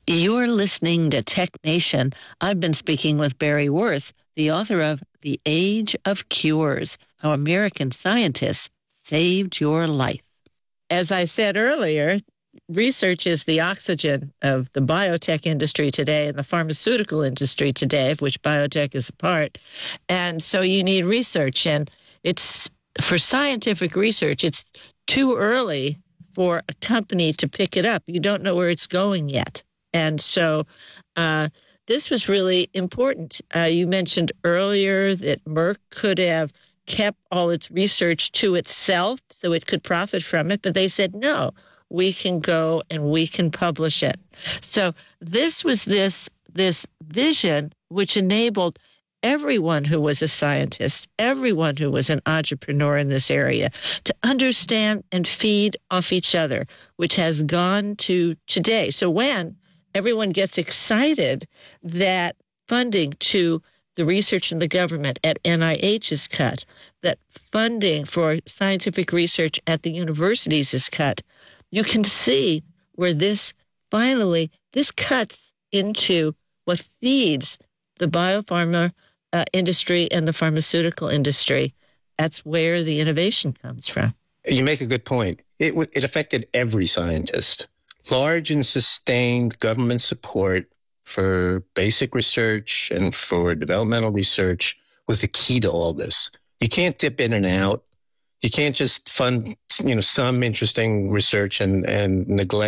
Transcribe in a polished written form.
You're listening to Tech Nation. I've been speaking with Barry Worth, the author of The Age of Cures, How American Scientists Saved Your Life. As I said earlier, research is the oxygen of the biotech industry today and the pharmaceutical industry today, of which biotech is a part. And so you need research. And it's for scientific research, it's too early for a company to pick it up. You don't know where it's going yet. And so this was really important. You mentioned earlier that Merck could have kept all its research to itself so it could profit from it, but they said, no, we can go and we can publish it. So this was this vision which enabled everyone who was a scientist, everyone who was an entrepreneur in this area to understand and feed off each other, which has gone to today. So when everyone gets excited that funding to the research in the government at NIH is cut, that funding for scientific research at the universities is cut, you can see where this cuts into what feeds the biopharma industry and the pharmaceutical industry. That's where the innovation comes from. You make a good point. It affected every scientist. Large and sustained government support for basic research and for developmental research was the key to all this. You can't dip in and out. You can't just fund, some interesting research and neglect